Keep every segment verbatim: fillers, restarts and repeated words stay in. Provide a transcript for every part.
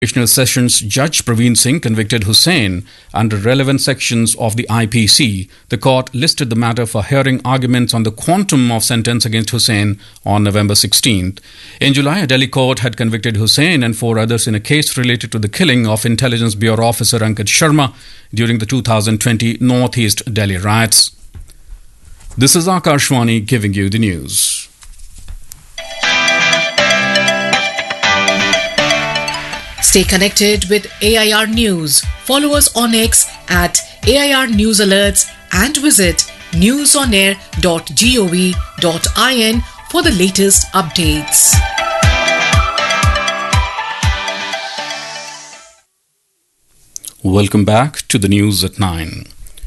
Additional Sessions Judge Praveen Singh convicted Hussain under relevant sections of the I P C. The court listed the matter for hearing arguments on the quantum of sentence against Hussain on November sixteenth. In July, a Delhi court had convicted Hussain and four others in a case related to the killing of Intelligence Bureau officer Ankit Sharma during the two thousand twenty Northeast Delhi riots. This is Akashwani giving you the news. Stay connected with A I R News. Follow us on X at A I R News Alerts and visit newsonair dot gov dot in for the latest updates. Welcome back to the news at nine.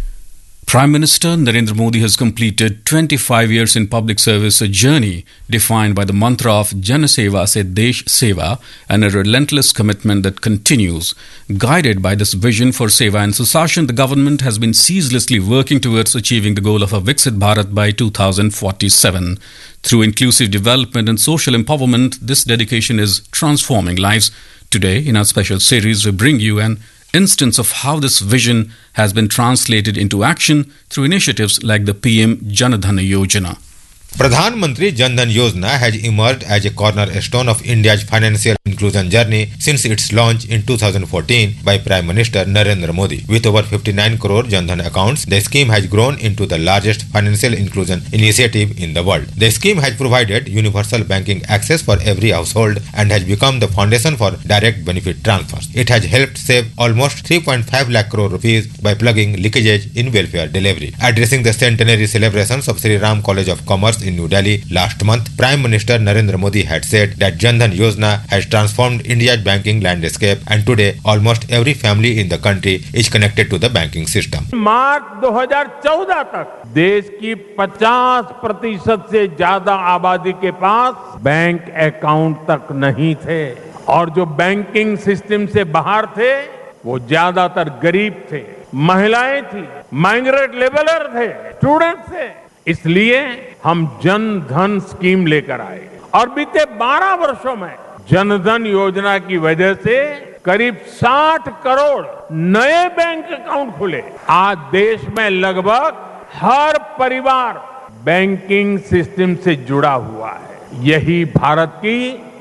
Prime Minister Narendra Modi has completed twenty-five years in public service, a journey defined by the mantra of Jana Seva se Desh Seva and a relentless commitment that continues. Guided by this vision for Seva and Susashan, the government has been ceaselessly working towards achieving the goal of a Viksit Bharat by two thousand forty-seven. Through inclusive development and social empowerment, this dedication is transforming lives. Today, in our special series, we bring you an instance of how this vision has been translated into action through initiatives like the P M Jan Dhan Yojana. Pradhan Mantri Jan Dhan Yojana has emerged as a cornerstone of India's financial inclusion journey since its launch in two thousand fourteen by Prime Minister Narendra Modi. With over fifty-nine crore Jan Dhan accounts, the scheme has grown into the largest financial inclusion initiative in the world. The scheme has provided universal banking access for every household and has become the foundation for direct benefit transfers. It has helped save almost three point five lakh crore rupees by plugging leakages in welfare delivery. Addressing the centenary celebrations of Sri Ram College of Commerce in New Delhi last month, Prime Minister Narendra Modi had said that Jan Dhan Yojana has transformed India's banking landscape and today almost every family in the country is connected to the banking system. मार्च दो हज़ार चौदह तक देश की पचास प्रतिशत से ज्यादा आबादी के पास बैंक अकाउंट तक नहीं थे और जो बैंकिंग सिस्टम से बाहर थे वो ज्यादातर गरीब थे, महिलाएं थी, माइग्रेंट लेबरर थे, स्टूडेंट थे। इसलिए हम जन धन स्कीम लेकर आए और बीते बारह वर्षों में जन धन योजना की वजह से करीब साठ करोड़ नए बैंक अकाउंट खुले। आज देश में लगभग हर परिवार बैंकिंग सिस्टम से जुड़ा हुआ है। यही भारत की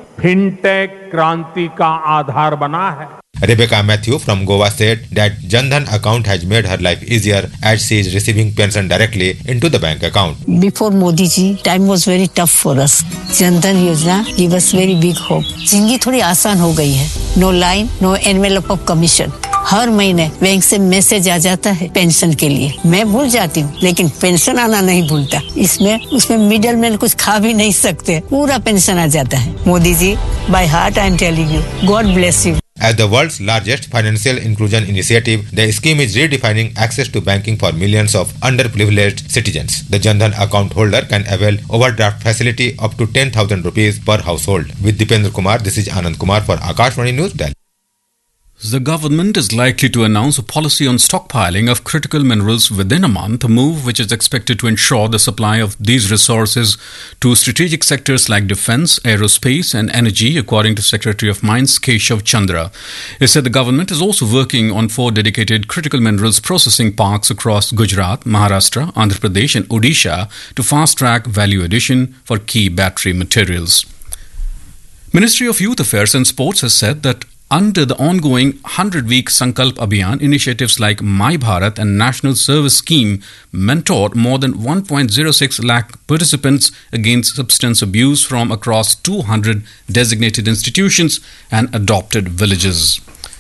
फिनटेक क्रांति का आधार बना है। Rebecca Matthew from Goa said that Jan Dhan account has made her life easier as she is receiving pension directly into the bank account. Before Modi ji, time was very tough for us. Jan Dhan Yojana gave us very big hope. जिंदगी थोड़ी आसान हो गई है. No line, no envelope of commission. हर महीने bank से message आ जाता है पेंशन के लिए। मैं भूल जाती हूँ, लेकिन पेंशन आना नहीं भूलता। इसमें उसमें मिडल मैन कुछ खा भी नहीं सकते, पूरा पेंशन आ जाता है। Modi ji, by heart I am telling you, God bless you. As the world's largest financial inclusion initiative, the scheme is redefining access to banking for millions of underprivileged citizens. The Jan Dhan account holder can avail overdraft facility up to ten thousand rupees per household. With Dipendra Kumar, this is Anand Kumar for Akashvani News, Delhi. The government is likely to announce a policy on stockpiling of critical minerals within a month, a move which is expected to ensure the supply of these resources to strategic sectors like defence, aerospace and energy, according to Secretary of Mines Keshav Chandra. He said the government is also working on four dedicated critical minerals processing parks across Gujarat, Maharashtra, Andhra Pradesh and Odisha to fast-track value addition for key battery materials. Ministry of Youth Affairs and Sports has said that under the ongoing hundred-week Sankalp Abhiyan, initiatives like My Bharat and National Service Scheme mentored more than one point zero six lakh participants against substance abuse from across two hundred designated institutions and adopted villages.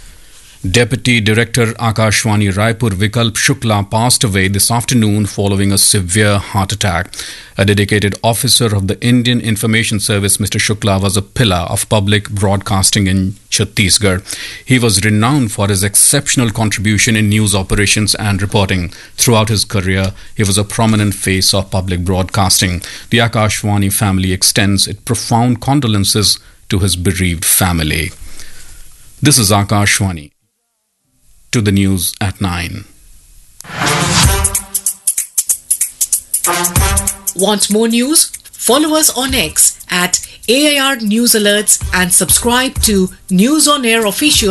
Deputy Director Akashwani Raipur Vikalp Shukla passed away this afternoon following a severe heart attack. A dedicated officer of the Indian Information Service, Mister Shukla, was a pillar of public broadcasting in Chhattisgarh. He was renowned for his exceptional contribution in news operations and reporting. Throughout his career, he was a prominent face of public broadcasting. The Akashwani family extends its profound condolences to his bereaved family. This is Akashwani. To the news at nine. Want more news? Follow us on X at A I R News Alerts and subscribe to News on Air Official